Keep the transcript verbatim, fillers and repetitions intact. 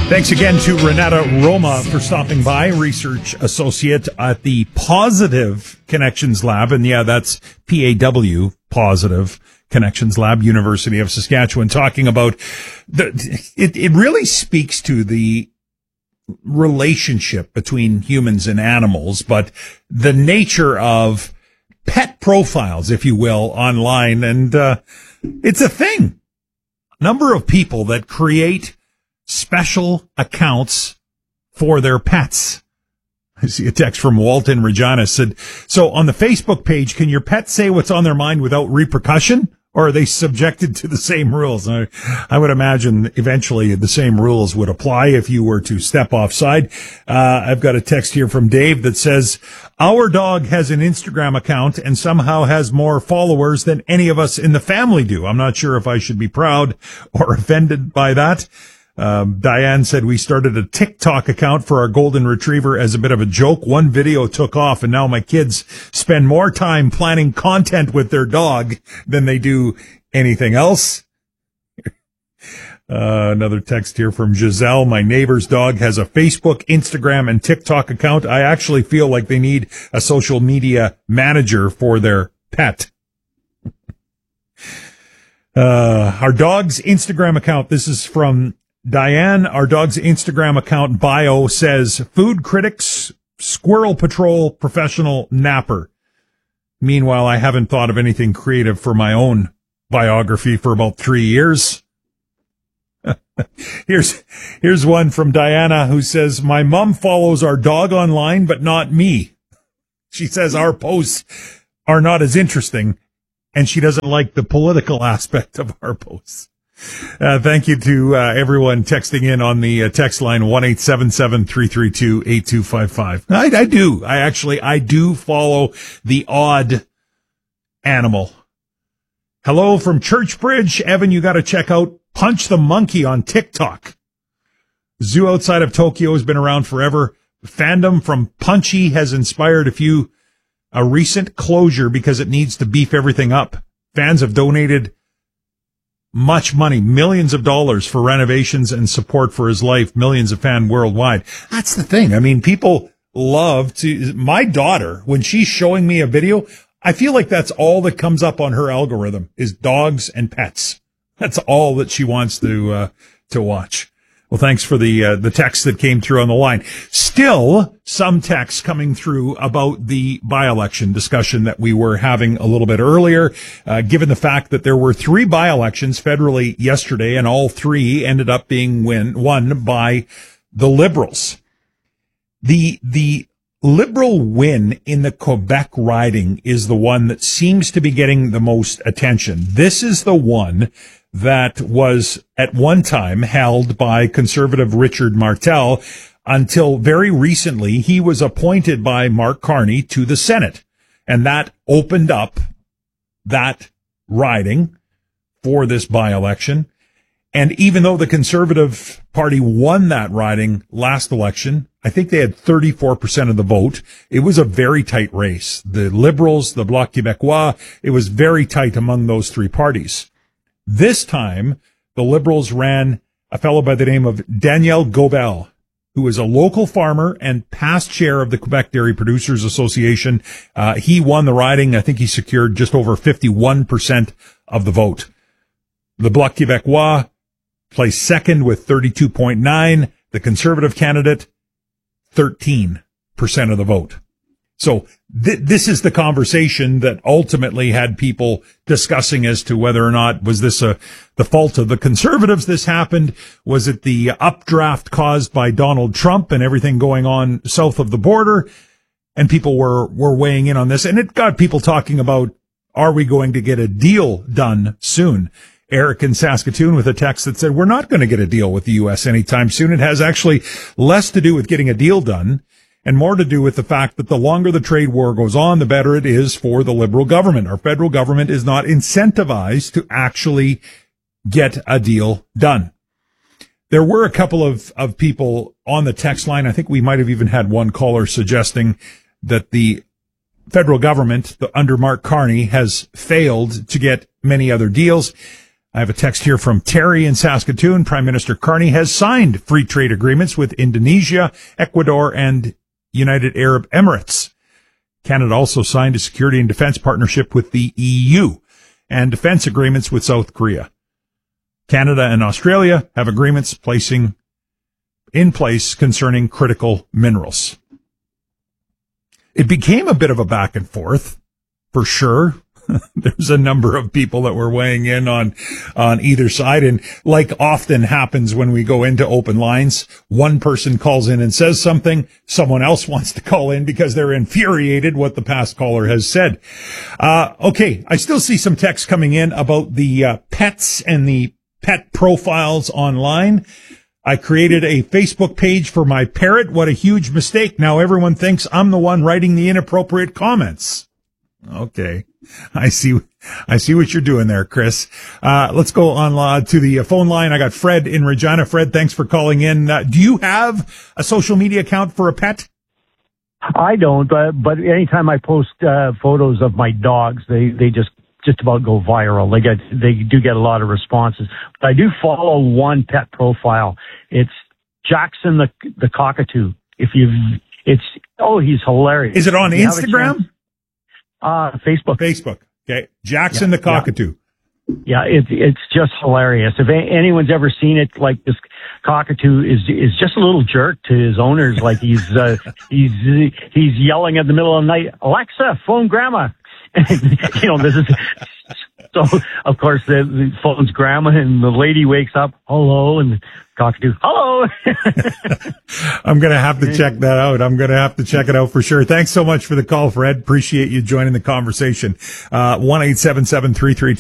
Thanks again to Renata Roma for stopping by, research associate at the Positive Connections Lab. And yeah, that's P A W, Positive Connections Lab, University of Saskatchewan, talking about the, it, it really speaks to the relationship between humans and animals, but the nature of pet profiles, if you will, online. And, uh, it's a thing. Number of people that create special accounts for their pets. I see a text from Walton Regina said, so on the Facebook page, can your pet say what's on their mind without repercussion? Or are they subjected to the same rules? I, I would imagine eventually the same rules would apply if you were to step offside. Uh, I've got a text here from Dave that says, our dog has an Instagram account and somehow has more followers than any of us in the family do. I'm not sure if I should be proud or offended by that. Um, Diane said we started a TikTok account for our golden retriever as a bit of a joke. One video took off and now my kids spend more time planning content with their dog than they do anything else. Uh, another text here from Giselle. My neighbor's dog has a Facebook, Instagram, and TikTok account. I actually feel like they need a social media manager for their pet. uh, our dog's Instagram account. This is from Diane. Our dog's Instagram account bio says food critics, squirrel patrol, professional napper. Meanwhile, I haven't thought of anything creative for my own biography for about three years. here's, here's one from Diana who says, my mom follows our dog online, but not me. She says our posts are not as interesting and she doesn't like the political aspect of our posts. Uh, thank you to uh, everyone texting in on the uh, text line one eight seven seven, three three two, eight two five five. I, I do. I actually, I do follow the odd animal. Hello from Churchbridge. Evan, you got to check out Punch the Monkey on TikTok. Zoo outside of Tokyo has been around forever. Fandom from Punchy has inspired a few, a recent closure because it needs to beef everything up. Fans have donated much money, millions of dollars for renovations and support for his life, millions of fans worldwide. That's the thing. I mean, people love to, my daughter, when she's showing me a video, I feel like that's all that comes up on her algorithm is dogs and pets. That's all that she wants to, uh, to watch. Well, thanks for the, uh, the text that came through on the line. Still some texts coming through about the by-election discussion that we were having a little bit earlier, uh, given the fact that there were three by-elections federally yesterday and all three ended up being win, won by the Liberals. The, the Liberal win in the Quebec riding is the one that seems to be getting the most attention. This is the one that was at one time held by conservative Richard Martel until very recently he was appointed by Mark Carney to the Senate. And that opened up that riding for this by-election. And even though the Conservative Party won that riding last election, I think they had thirty-four percent of the vote. It was a very tight race. The Liberals, the Bloc Québécois, it was very tight among those three parties. This time, the Liberals ran a fellow by the name of Daniel Gobel, who is a local farmer and past chair of the Quebec Dairy Producers Association. Uh, he won the riding. I think he secured just over fifty-one percent of the vote. The Bloc Québécois placed second with thirty-two point nine. The Conservative candidate, thirteen percent of the vote. So th- this is the conversation that ultimately had people discussing as to whether or not was this a, the fault of the Conservatives this happened? Was it the updraft caused by Donald Trump and everything going on south of the border? And people were, were weighing in on this. And it got people talking about, are we going to get a deal done soon? Eric in Saskatoon with a text that said, we're not going to get a deal with the U S anytime soon. It has actually less to do with getting a deal done and more to do with the fact that the longer the trade war goes on, the better it is for the Liberal government. Our federal government is not incentivized to actually get a deal done. There were a couple of, of people on the text line. I think we might have even had one caller suggesting that the federal government, the, under Mark Carney, has failed to get many other deals. I have a text here from Terry in Saskatoon. Prime Minister Carney has signed free trade agreements with Indonesia, Ecuador, and United Arab Emirates. Canada also signed a security and defense partnership with the E U and defense agreements with South Korea. Canada and Australia have agreements placing in place concerning critical minerals. It became a bit of a back and forth, for sure. There's a number of people that were weighing in on, on either side. And like often happens when we go into open lines, one person calls in and says something. Someone else wants to call in because they're infuriated what the past caller has said. Uh, okay. I still see some text coming in about the uh, pets and the pet profiles online. I created a Facebook page for my parrot. What a huge mistake. Now everyone thinks I'm the one writing the inappropriate comments. Okay. I see, I see what you're doing there, Chris. Uh, let's go on uh, to the phone line. I got Fred in Regina. Fred, thanks for calling in. Uh, do you have a social media account for a pet? I don't, but, but anytime I post uh, photos of my dogs, they, they just, just about go viral. They get, they do get a lot of responses. But I do follow one pet profile. It's Jackson the, the cockatoo. If you, it's, oh, he's hilarious. Is it on Instagram? Uh, Facebook. Facebook. Okay. Jackson yeah, the cockatoo. Yeah, yeah it, it's just hilarious. If a- anyone's ever seen it, like this cockatoo is is just a little jerk to his owners. Like he's uh, he's he's yelling at the middle of the night, Alexa, phone grandma. you know, this is so. Of course, the, the phone's grandma, and the lady wakes up, hello, and the cockatoo, hello. I'm going to have to check that out. I'm going to have to check it out for sure. Thanks so much for the call, Fred. Appreciate you joining the conversation. Uh, one eight seven seven three three